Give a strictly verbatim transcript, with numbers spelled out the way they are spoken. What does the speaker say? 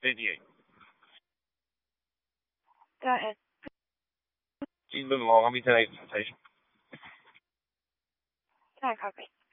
เป็นเอง Go ahead. 見到我咁樣睇睇。 Sorry, copy.